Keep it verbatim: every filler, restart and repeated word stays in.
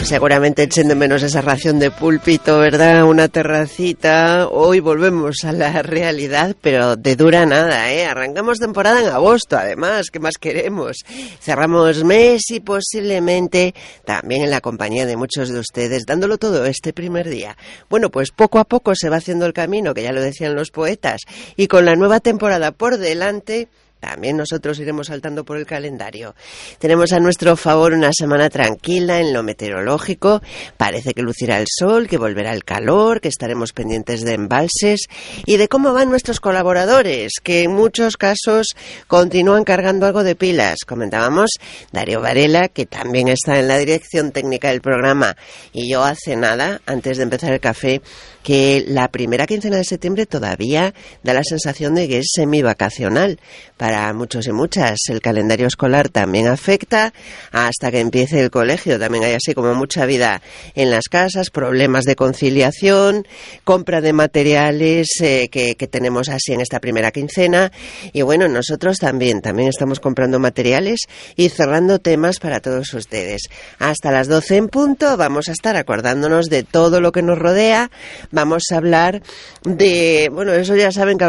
Seguramente echen de menos esa ración de púlpito, ¿verdad? Una terracita. Hoy volvemos a la realidad, pero de dura nada, ¿eh? Arrancamos temporada en agosto, además, ¿qué más queremos? Cerramos mes y posiblemente también en la compañía de muchos de ustedes, dándolo todo este primer día. Bueno, pues poco a poco se va haciendo el camino, que ya lo decían los poetas, y con la nueva temporada por delante, también nosotros iremos saltando por el calendario. Tenemos a nuestro favor una semana tranquila en lo meteorológico. Parece que lucirá el sol, que volverá el calor, que estaremos pendientes de embalses y de cómo van nuestros colaboradores, que en muchos casos continúan cargando algo de pilas. Comentábamos Darío Varela, que también está en la dirección técnica del programa, y yo hace nada, antes de empezar el café, que la primera quincena de septiembre todavía da la sensación de que es semivacacional para muchos y muchas. El calendario escolar también afecta hasta que empiece el colegio. También hay así como mucha vida en las casas, problemas de conciliación, compra de materiales eh, que, que tenemos así en esta primera quincena. Y bueno, nosotros también, también estamos comprando materiales y cerrando temas para todos ustedes. Hasta las doce en punto vamos a estar acordándonos de todo lo que nos rodea. Vamos a hablar de, bueno, eso ya saben que